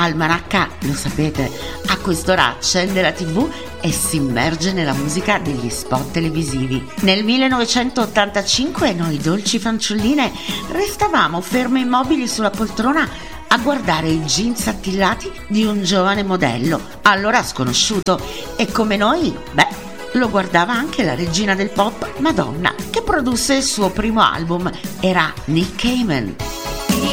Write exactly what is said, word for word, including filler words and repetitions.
Almanacca, lo sapete, a quest'ora accende la tivù e si immerge nella musica degli spot televisivi. Nel millenovecentottantacinque noi dolci fanciulline restavamo ferme immobili sulla poltrona a guardare i jeans attillati di un giovane modello, allora sconosciuto, e come noi, beh, lo guardava anche la regina del pop, Madonna, che produsse il suo primo album, era Nick Cayman.